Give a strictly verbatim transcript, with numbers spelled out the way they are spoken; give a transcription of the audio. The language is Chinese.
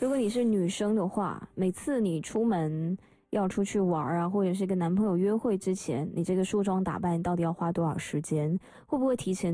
如果你是女生的话，每次你出门要出去玩啊，或者是跟男朋友约会之前，你这个梳妆打扮到底要花多少时间？会不会提前